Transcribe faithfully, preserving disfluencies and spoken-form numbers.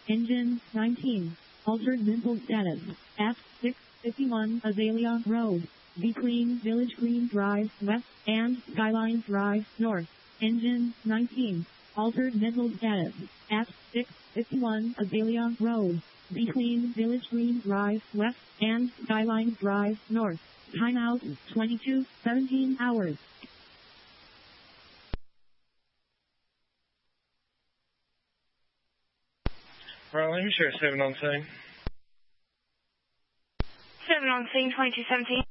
Engine nineteen. Altered mental status. F six fifty-one Azalea Road. Between Village Green Drive West and Skyline Drive North. Engine nineteen. Altered mental status. F six fifty-one Azalea Road. Between Village Green Drive West and Skyline Drive North. Timeout twenty-two seventeen hours. Right, let me share seven on scene. seven on scene, twenty-two seventeen.